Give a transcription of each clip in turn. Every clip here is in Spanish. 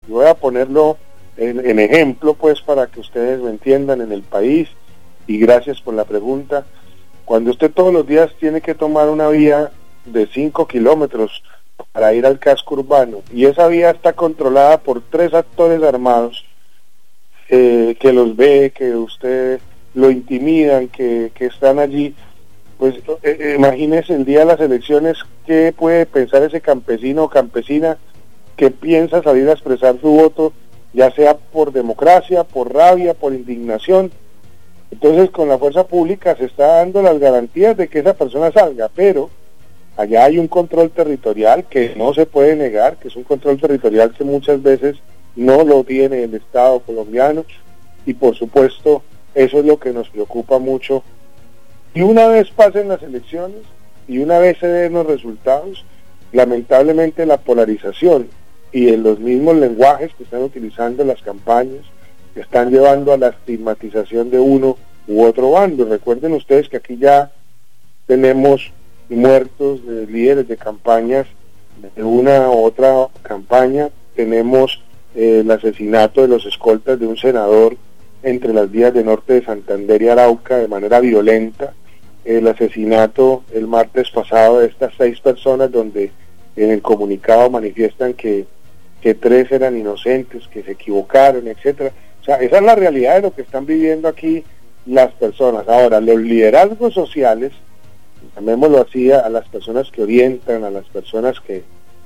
Voy a ponerlo en ejemplo, pues, para que ustedes lo entiendan en el país, y gracias por la pregunta. Cuando usted todos los días tiene que tomar una vía de 5 kilómetros para ir al casco urbano, y esa vía está controlada por 3 actores armados, que los ve, que usted lo intimidan, que están allí, pues imagínese el día de las elecciones, ¿qué puede pensar ese campesino o campesina que piensa salir a expresar su voto, ya sea por democracia, por rabia, por indignación? Entonces, con la fuerza pública se está dando las garantías de que esa persona salga, pero allá hay un control territorial que no se puede negar, que es un control territorial que muchas veces no lo tiene el Estado colombiano, y por supuesto eso es lo que nos preocupa mucho. Y una vez pasen las elecciones y una vez se den los resultados, lamentablemente la polarización y en los mismos lenguajes que están utilizando las campañas están llevando a la estigmatización de uno u otro bando. Recuerden ustedes que aquí ya tenemos muertos de líderes de campañas de una u otra campaña, tenemos el asesinato de los escoltas de un senador entre las vías de norte de Santander y Arauca de manera violenta, el asesinato el martes pasado de estas 6 personas, donde en el comunicado manifiestan que 3 eran inocentes, que se equivocaron, etcétera. O sea, esa es la realidad de lo que están viviendo aquí las personas. Ahora, los liderazgos sociales, llamémoslo así, a las personas que orientan, a las personas que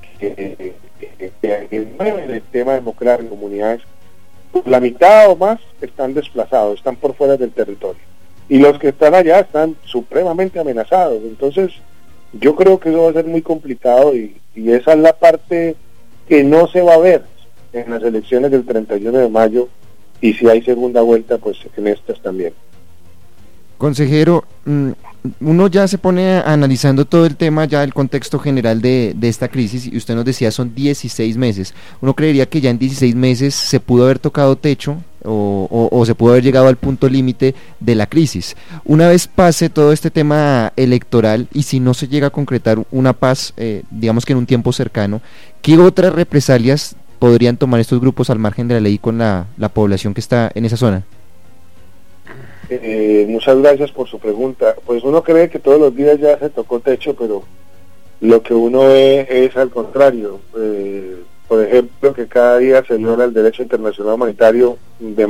mueven el tema democrático en comunidades, la mitad o más están desplazados, están por fuera del territorio. Y los que están allá están supremamente amenazados. Entonces, yo creo que eso va a ser muy complicado, y esa es la parte que no se va a ver en las elecciones del 31 de mayo, y si hay segunda vuelta, pues en estas también. Consejero, uno ya se pone analizando todo el tema, ya el contexto general de esta crisis, y usted nos decía son 16 meses. Uno creería que ya en 16 meses se pudo haber tocado techo o se pudo haber llegado al punto límite de la crisis. Una vez pase todo este tema electoral, y si no se llega a concretar una paz, digamos que en un tiempo cercano, ¿qué otras represalias podrían tomar estos grupos al margen de la ley con la población que está en esa zona? Muchas gracias por su pregunta. Pues uno cree que todos los días ya se tocó techo, pero lo que uno ve es al contrario. Por ejemplo, que cada día se viola el derecho internacional humanitario de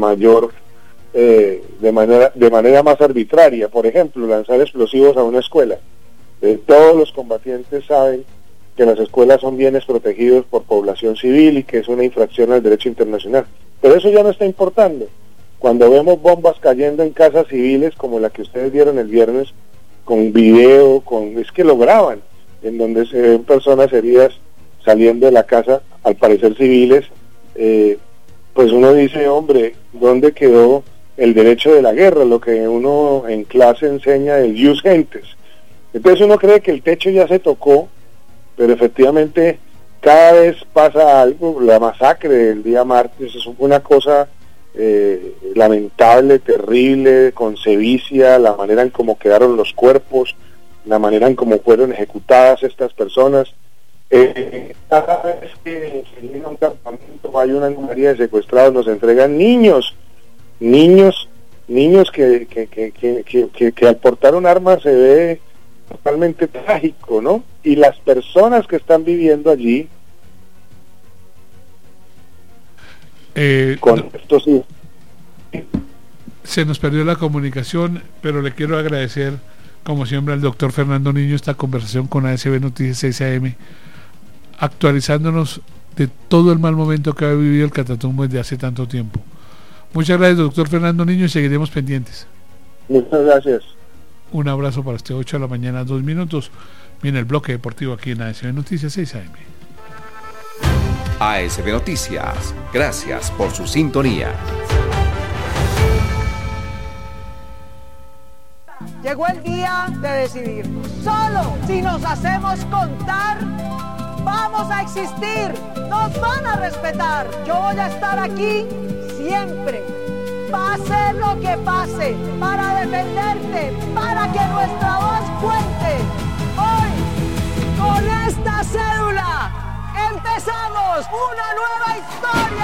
manera más arbitraria. Por ejemplo, lanzar explosivos a una escuela. Todos los combatientes saben que las escuelas son bienes protegidos por población civil y que es una infracción al derecho internacional. Pero eso ya no está importando. Cuando vemos bombas cayendo en casas civiles como la que ustedes vieron el viernes, con video, es que lo graban, en donde se ven personas heridas saliendo de la casa, al parecer civiles, pues uno dice, hombre, ¿dónde quedó el derecho de la guerra? Lo que uno en clase enseña, el jus gentes. Entonces uno cree que el techo ya se tocó, pero efectivamente cada vez pasa algo. La masacre del día martes es una cosa lamentable, terrible, con sevicia, la manera en cómo quedaron los cuerpos, la manera en cómo fueron ejecutadas estas personas. Cada vez que se llega a un campamento hay una mayoría de secuestrados, nos entregan niños que al portar un arma se ve totalmente trágico, ¿no? Y las personas que están viviendo allí con esto sí. Se nos perdió la comunicación, pero le quiero agradecer como siempre al doctor Fernando Niño esta conversación con ASB Noticias 6 AM, actualizándonos de todo el mal momento que ha vivido el Catatumbo desde hace tanto tiempo. Muchas gracias, doctor Fernando Niño, y seguiremos pendientes. Muchas gracias. Un abrazo para usted. 8 de la mañana, 2 minutos. Viene el bloque deportivo aquí en ASB Noticias 6 AM. ASB Noticias, gracias por su sintonía. Llegó el día de decidir. Solo si nos hacemos contar, vamos a existir, nos van a respetar. Yo voy a estar aquí siempre, pase lo que pase, para defenderte, para que nuestra voz cuente. Hoy, con esta cédula, empezamos una nueva historia.